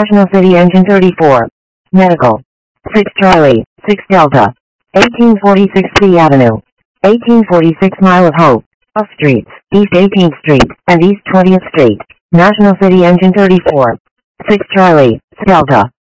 National City Engine 34. Medical. 6 Charlie, 6 Delta. 1846 C Avenue. 1846 Mile of Hope. Off Streets, East 18th Street, and East 20th Street. National City Engine 34. 6 Charlie, Delta.